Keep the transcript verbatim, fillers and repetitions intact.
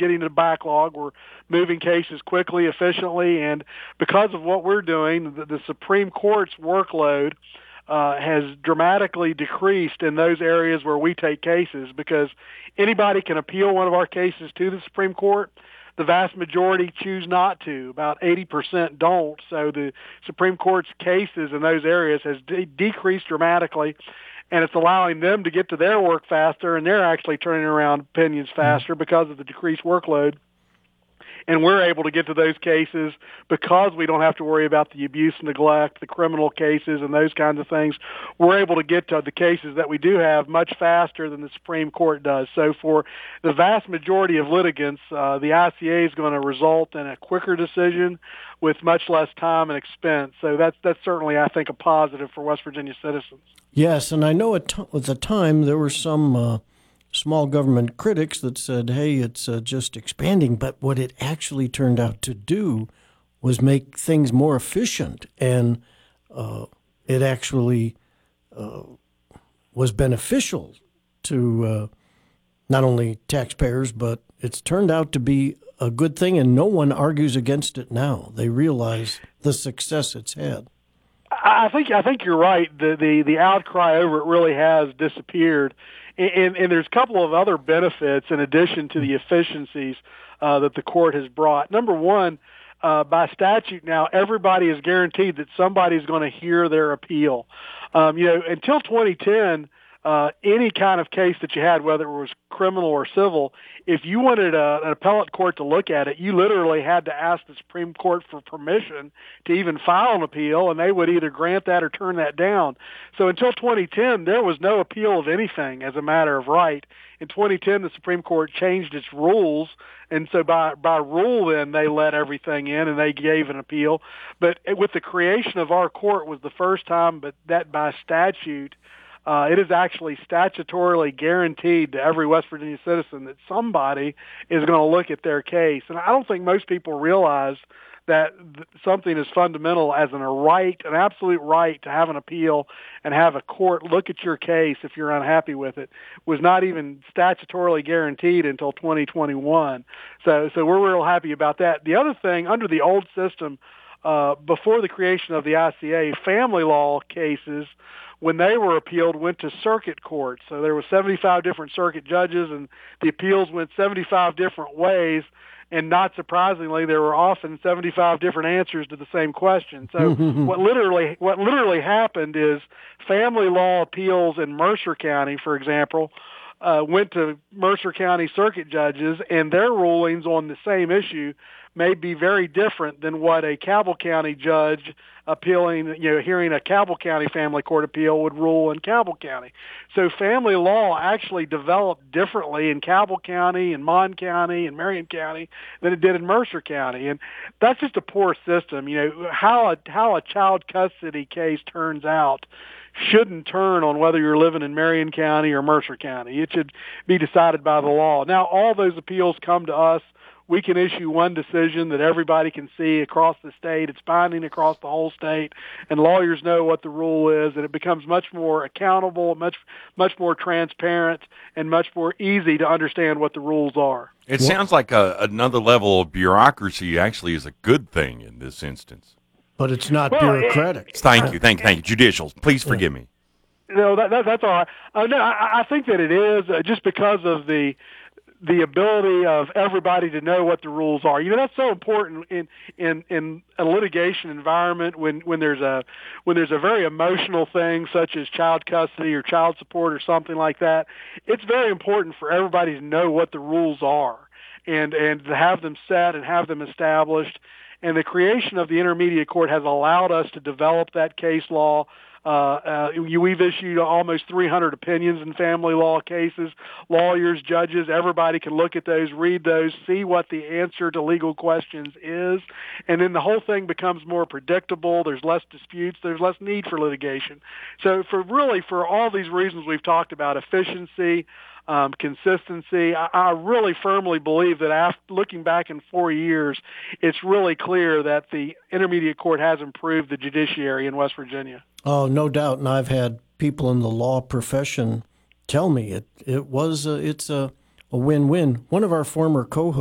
getting to the backlog. We're moving cases quickly, efficiently, and because of what we're doing, the, the Supreme Court's workload uh, has dramatically decreased in those areas where we take cases, because anybody can appeal one of our cases to the Supreme Court. The vast majority choose not to. About eighty percent don't. So the Supreme Court's cases in those areas has de- decreased dramatically, and it's allowing them to get to their work faster, and they're actually turning around opinions faster because of the decreased workload. And we're able to get to those cases because we don't have to worry about the abuse, neglect, the criminal cases, and those kinds of things. We're able to get to the cases that we do have much faster than the Supreme Court does. So for the vast majority of litigants, uh, the I C A is going to result in a quicker decision with much less time and expense. So that's that's certainly, I think, a positive for West Virginia citizens. Yes, and I know at, t- at the time there were some uh, small government critics that said, hey, it's uh, just expanding, but what it actually turned out to do was make things more efficient, and uh, it actually uh, was beneficial to uh, not only taxpayers, but it's turned out to be a good thing, and no one argues against it now. They realize the success it's had. I think I think you're right. The, the the outcry over it really has disappeared, and, and there's a couple of other benefits in addition to the efficiencies uh, that the court has brought. Number one, uh, by statute now, everybody is guaranteed that somebody's going to hear their appeal. Um, you know, until twenty ten, uh, any kind of case that you had, whether it was criminal or civil, if you wanted a, an appellate court to look at it, you literally had to ask the Supreme Court for permission to even file an appeal, and they would either grant that or turn that down. So until twenty ten, there was no appeal of anything as a matter of right. In twenty ten, the Supreme Court changed its rules, and so by by rule then they let everything in and they gave an appeal. But with the creation of our court was the first time, but that by statute, Uh, it is actually statutorily guaranteed to every West Virginia citizen that somebody is going to look at their case. And I don't think most people realize that th- something as fundamental as an, a right, an absolute right to have an appeal and have a court look at your case if you're unhappy with it, was not even statutorily guaranteed until twenty twenty-one. So, so we're real happy about that. The other thing, under the old system, uh, before the creation of the I C A, family law cases, when they were appealed, went to circuit court. So there were seventy-five different circuit judges, and the appeals went seventy-five different ways. And not surprisingly, there were often seventy-five different answers to the same question. So what literally what literally happened is family law appeals in Mercer County, for example, uh, went to Mercer County circuit judges, and their rulings on the same issue may be very different than what a Cabell County judge appealing, you know, hearing a Cabell County family court appeal would rule in Cabell County. So family law actually developed differently in Cabell County and Mon County and Marion County than it did in Mercer County. And that's just a poor system. You know, how a, how a child custody case turns out shouldn't turn on whether you're living in Marion County or Mercer County. It should be decided by the law. Now, all those appeals come to us. We can issue one decision that everybody can see across the state. It's binding across the whole state, and lawyers know what the rule is, and it becomes much more accountable, much much more transparent, and much more easy to understand what the rules are. It sounds like a, another level of bureaucracy actually is a good thing in this instance. But it's not well, bureaucratic. It, thank you, thank you, thank you. Judicial, please forgive me. No, that, that, that's all right. Uh, no, I, I think that it is uh, just because of the the ability of everybody to know what the rules are. You know, that's so important in, in, in a litigation environment when, when there's a when there's a very emotional thing such as child custody or child support or something like that. It's very important for everybody to know what the rules are and, and to have them set and have them established. And the creation of the intermediate court has allowed us to develop that case law. Uh, uh, we've issued almost three hundred opinions in family law cases. Lawyers, judges, everybody can look at those, read those, see what the answer to legal questions is, and then the whole thing becomes more predictable. There's less disputes. There's less need for litigation. So for really, for all these reasons we've talked about, efficiency, Um, consistency. I, I really firmly believe that after looking back in four years, it's really clear that the intermediate court has improved the judiciary in West Virginia. Oh, no doubt. And I've had people in the law profession tell me it, it was a, it's a, a win-win. One of our former co-hosts